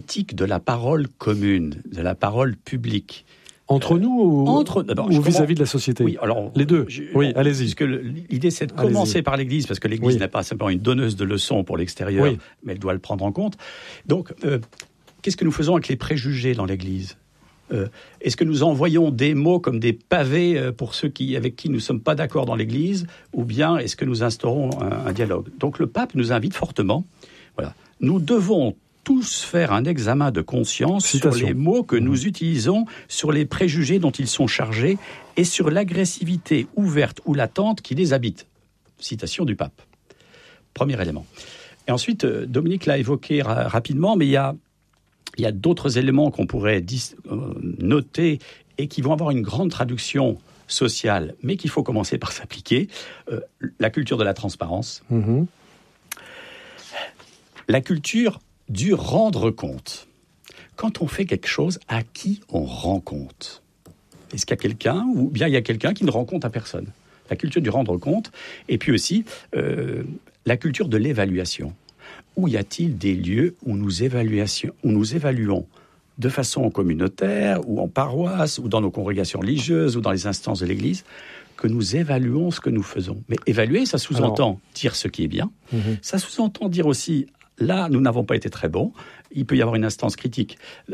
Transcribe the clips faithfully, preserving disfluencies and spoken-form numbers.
l'éthique de la parole commune, de la parole publique. Entre nous ou, Entre, ou vis-à-vis de la société? Oui, alors, les deux. Je, oui, allez-y. Puisque l'idée, c'est de commencer allez-y. par l'Église, parce que l'Église oui. n'est pas simplement une donneuse de leçons pour l'extérieur, oui. mais elle doit le prendre en compte. Donc, euh, qu'est-ce que nous faisons avec les préjugés dans l'Église ? euh, Est-ce que nous envoyons des mots comme des pavés pour ceux qui, avec qui nous ne sommes pas d'accord dans l'Église, ou bien est-ce que nous instaurons un, un dialogue ? Donc, le pape nous invite fortement. Voilà. Nous devons tous faire un examen de conscience Citation. sur les mots que nous utilisons, sur les préjugés dont ils sont chargés et sur l'agressivité ouverte ou latente qui les habite. Citation du pape. Premier élément. Et ensuite, Dominique l'a évoqué ra- rapidement, mais il y a, il y a d'autres éléments qu'on pourrait dis- euh, noter et qui vont avoir une grande traduction sociale, mais qu'il faut commencer par s'appliquer. Euh, la culture de la transparence. Mmh. La culture du rendre compte. Quand on fait quelque chose, à qui on rend compte ? Est-ce qu'il y a quelqu'un, ou bien il y a quelqu'un qui ne rend compte à personne ? La culture du rendre compte, et puis aussi euh, la culture de l'évaluation. Où y a-t-il des lieux où nous, évaluation, où nous évaluons de façon communautaire, ou en paroisse, ou dans nos congrégations religieuses, ou dans les instances de l'Église, que nous évaluons ce que nous faisons. Mais évaluer, ça sous-entend Alors, dire ce qui est bien, mmh. ça sous-entend dire aussi là, nous n'avons pas été très bons. Il peut y avoir une instance critique,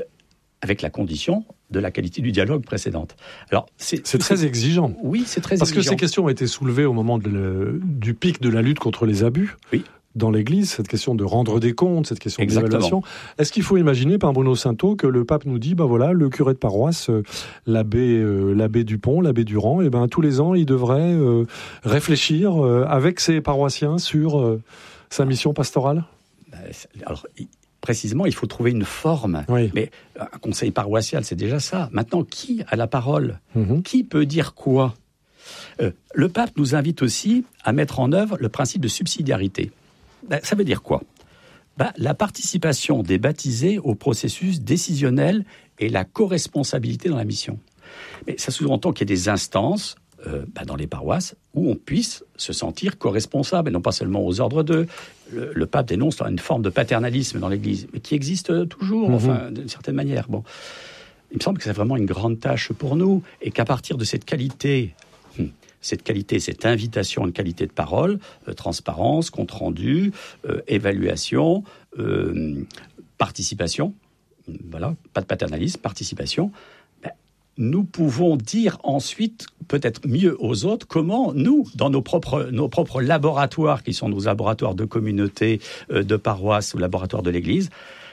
avec la condition de la qualité du dialogue précédente. Alors, c'est, c'est très c'est... exigeant. Oui, c'est très Parce exigeant. Parce que ces questions ont été soulevées au moment de le, du pic de la lutte contre les abus. Oui. Dans l'Église, cette question de rendre des comptes, cette question Exactement. d'évaluation. Est-ce qu'il faut imaginer, par Bruno Sainteau, que le pape nous dit, ben voilà, le curé de paroisse, euh, l'abbé, euh, l'abbé Dupont, l'abbé Durand, et ben tous les ans, il devrait euh, réfléchir euh, avec ses paroissiens sur euh, sa mission pastorale ? Alors, précisément, il faut trouver une forme. Oui. Mais un conseil paroissial, c'est déjà ça. Maintenant, qui a la parole ? mmh. Qui peut dire quoi ? euh, Le pape nous invite aussi à mettre en œuvre le principe de subsidiarité. Ben, ça veut dire quoi ? Ben, la participation des baptisés au processus décisionnel et la co-responsabilité dans la mission. Mais ça sous-entend qu'il y ait des instances euh, ben, dans les paroisses où on puisse se sentir co-responsable, et non pas seulement aux ordres d'eux. Le, le pape dénonce une forme de paternalisme dans l'Église, mais qui existe toujours, mmh. enfin, d'une certaine manière. Bon. Il me semble que c'est vraiment une grande tâche pour nous, et qu'à partir de cette qualité, cette qualité, cette invitation à une qualité de parole, euh, transparence, compte-rendu, euh, évaluation, euh, participation, voilà, pas de paternalisme, participation, ben, nous pouvons dire ensuite, peut-être mieux aux autres, comment nous, dans nos propres, nos propres laboratoires, qui sont nos laboratoires de communauté, euh, de paroisse ou laboratoires de l'Église,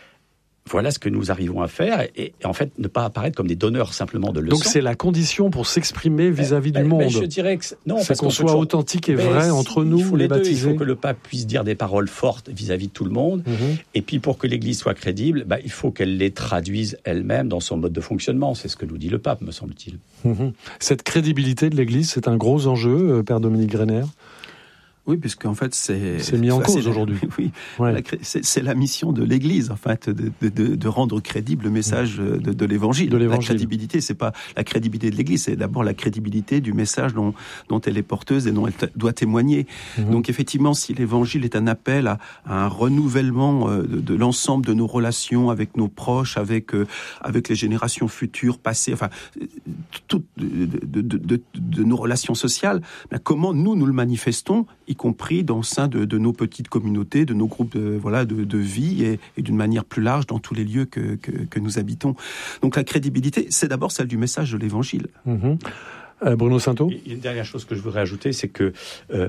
voilà ce que nous arrivons à faire, et, et en fait, ne pas apparaître comme des donneurs simplement de leçons. Donc c'est la condition pour s'exprimer vis-à-vis ben, du ben, monde. Je dirais que non, c'est parce qu'on, qu'on soit toujours... authentique et vrai ben, entre si, nous, il faut les, les deux. baptisés. Il faut que le pape puisse dire des paroles fortes vis-à-vis de tout le monde, mm-hmm. et puis pour que l'Église soit crédible, ben, il faut qu'elle les traduise elle-même dans son mode de fonctionnement. C'est ce que nous dit le pape, me semble-t-il. Mm-hmm. Cette crédibilité de l'Église, c'est un gros enjeu, Père Dominique Grener. Oui, puisqu'en fait, c'est... C'est mis en enfin, cause c'est, aujourd'hui. Oui, ouais. la, c'est, c'est la mission de l'Église, en fait, de, de, de rendre crédible le message de, de, l'Évangile. de l'Évangile. La crédibilité, c'est pas la crédibilité de l'Église, c'est d'abord la crédibilité du message dont, dont elle est porteuse et dont elle doit témoigner. Mm-hmm. Donc, effectivement, si l'Évangile est un appel à, à un renouvellement de, de l'ensemble de nos relations avec nos proches, avec, euh, avec les générations futures, passées, enfin, toutes de, de, de, de, de nos relations sociales, ben, comment nous, nous le manifestons, y compris dans le sein de, de nos petites communautés, de nos groupes de, voilà, de, de vie et, et d'une manière plus large dans tous les lieux que, que, que nous habitons. Donc la crédibilité, c'est d'abord celle du message de l'Évangile. Mmh. Euh, Bruno Sainteau ? Il y a une dernière chose que je voudrais ajouter, c'est que euh,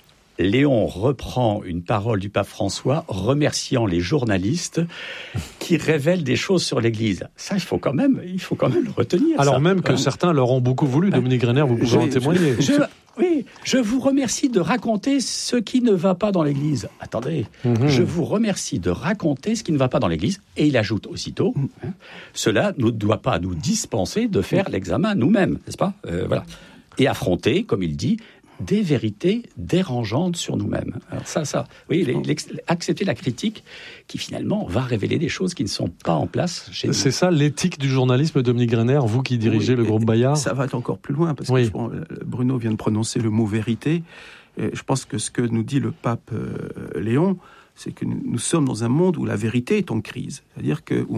Léon reprend une parole du pape François remerciant les journalistes qui révèlent des choses sur l'Église. Ça, il faut quand même, il faut quand même le retenir. Alors ça. même que euh, certains leur ont beaucoup voulu. Dominique Grener, vous pouvez je, en témoigner. Je, je, oui, je vous remercie de raconter ce qui ne va pas dans l'Église. Attendez, mm-hmm. je vous remercie de raconter ce qui ne va pas dans l'Église. Et il ajoute aussitôt, hein, cela ne doit pas nous dispenser de faire l'examen nous-mêmes, n'est-ce pas ? euh, Voilà. Et affronter, comme il dit, des vérités dérangeantes sur nous-mêmes. Alors ça, ça, oui, les, les, accepter la critique qui finalement va révéler des choses qui ne sont pas en place chez nous. C'est ça l'éthique du journalisme, Dominique Grener, vous qui dirigez oui, le groupe Bayard. Ça va encore plus loin, parce oui. que Bruno vient de prononcer le mot vérité. Et je pense que ce que nous dit le pape euh, Léon, c'est que nous sommes dans un monde où la vérité est en crise. C'est-à-dire que